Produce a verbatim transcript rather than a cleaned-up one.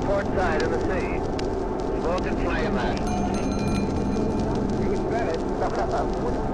port side of the sea. Smoke and flame that. You said it.